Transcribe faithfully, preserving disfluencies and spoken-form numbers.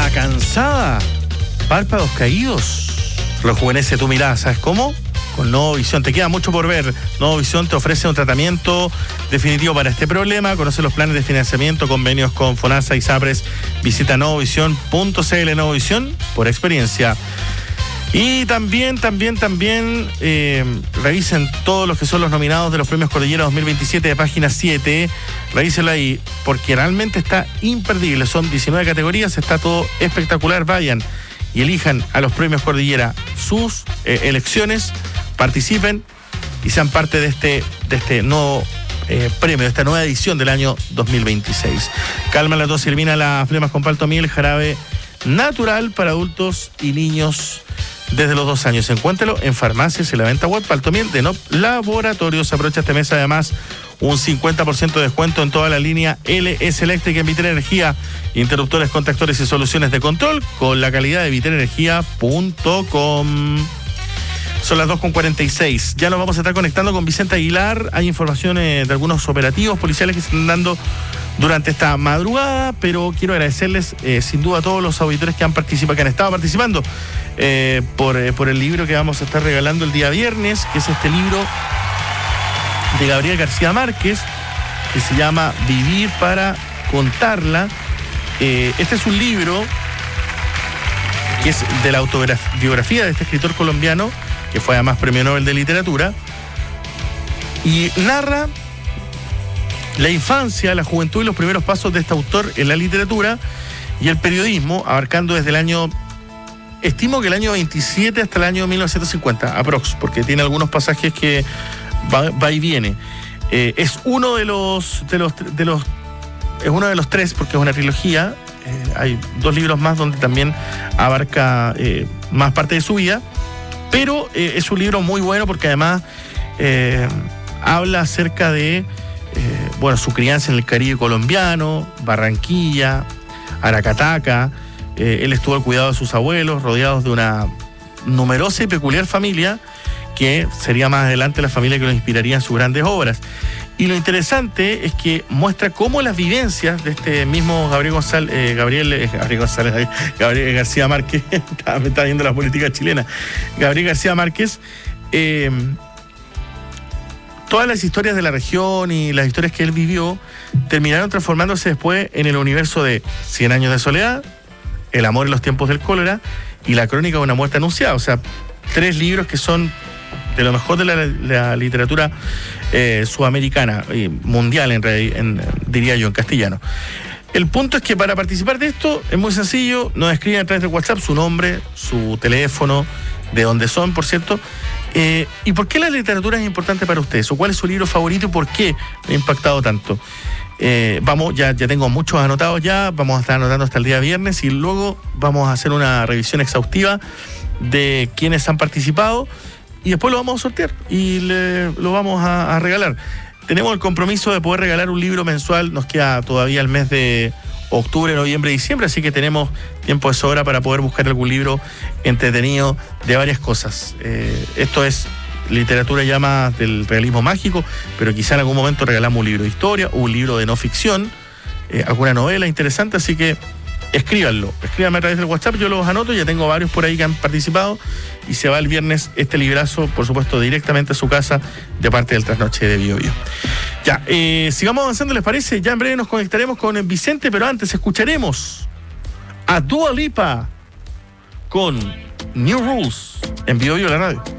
Mirada cansada, párpados caídos. Rejuvenece tu mirada, ¿sabes cómo? Con Novovisión. Te queda mucho por ver. Novovisión te ofrece un tratamiento definitivo para este problema. Conoce los planes de financiamiento, convenios con FONASA y SAPRES. Visita novovisión punto c l. Novovisión por experiencia. Y también, también, también eh, revisen todos los que son los nominados de los premios Cordillera dos mil veintisiete de página siete. Revísenlo ahí, porque realmente está imperdible. Son diecinueve categorías, está todo espectacular. Vayan y elijan a los premios Cordillera sus eh, elecciones, participen y sean parte de este, de este nuevo eh, premio, de esta nueva edición del año dos mil veintiséis. Calma la tos y elimina las flemas con Paltomiel, jarabe natural para adultos y niños desde los dos años. Encuéntralo en farmacias y la venta web. Paltomiel de N O P Laboratorios. Aprovecha este mes además un cincuenta por ciento de descuento en toda la línea L S Eléctrica en Vitera Energía. Interruptores, contactores y soluciones de control con la calidad de vitera energía punto com. Son las dos con cuarenta y seis. Ya nos vamos a estar conectando con Vicente Aguilar. Hay informaciones de algunos operativos policiales que se están dando durante esta madrugada, pero quiero agradecerles eh, sin duda a todos los auditores que han participado, que han estado participando eh, por, eh, por el libro que vamos a estar regalando el día viernes, que es este libro de Gabriel García Márquez, que se llama Vivir para contarla. Eh, este es un libro que es de la autobiografía de este escritor colombiano, que fue además Premio Nobel de Literatura, y narra la infancia, la juventud y los primeros pasos de este autor en la literatura y el periodismo, abarcando desde el año, estimo que el año veintisiete hasta el año mil novecientos cincuenta, aprox, porque tiene algunos pasajes que va, va y viene. Eh, es uno de los, de los, de los, es uno de los tres, porque es una trilogía. Eh, hay dos libros más donde también abarca eh, más parte de su vida, pero eh, es un libro muy bueno porque además eh, habla acerca de Eh, bueno, su crianza en el Caribe colombiano, Barranquilla, Aracataca. Eh, él estuvo al cuidado de sus abuelos, rodeados de una numerosa y peculiar familia que sería más adelante la familia que lo inspiraría en sus grandes obras. Y lo interesante es que muestra cómo las vivencias de este mismo Gabriel González, eh, Gabriel, eh, Gabriel González, Gabriel García Márquez, me está viendo la política chilena, Gabriel García Márquez, eh, todas las historias de la región y las historias que él vivió terminaron transformándose después en el universo de Cien años de soledad, El amor en los tiempos del cólera y La crónica de una muerte anunciada. O sea, tres libros que son de lo mejor de la, la literatura eh, sudamericana y mundial, en, en, diría yo, en castellano. El punto es que para participar de esto es muy sencillo. Nos escriben a través de WhatsApp su nombre, su teléfono, de dónde son, por cierto. Eh, ¿Y por qué la literatura es importante para ustedes? ¿O cuál es su libro favorito y por qué me ha impactado tanto? Eh, vamos, ya, ya tengo muchos anotados ya, vamos a estar anotando hasta el día viernes y luego vamos a hacer una revisión exhaustiva de quienes han participado y después lo vamos a sortear y le, lo vamos a, a regalar. Tenemos el compromiso de poder regalar un libro mensual, nos queda todavía el mes de octubre, noviembre, diciembre, así que tenemos tiempo de sobra para poder buscar algún libro entretenido de varias cosas. Eh, esto es literatura ya más del realismo mágico, pero quizá en algún momento regalamos un libro de historia o un libro de no ficción, eh, alguna novela interesante, así que escríbanlo, escríbanme a través del WhatsApp, yo los anoto, ya tengo varios por ahí que han participado y se va el viernes este librazo, por supuesto, directamente a su casa de parte del Trasnoche de Bio Bio. Ya, eh, sigamos avanzando, ¿les parece? Ya en breve nos conectaremos con Vicente, pero antes escucharemos a Dua Lipa con New Rules en Bio Bio, la radio.